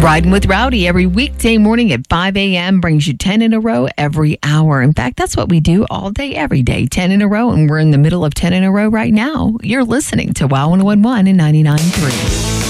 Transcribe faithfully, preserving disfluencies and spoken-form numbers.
Riding with Rowdy every weekday morning at five a.m. brings you ten in a row every hour. In fact, that's what we do all day, every day, ten in a row. And we're in the middle of ten in a row right now. You're listening to Wow one oh one and ninety-nine point three.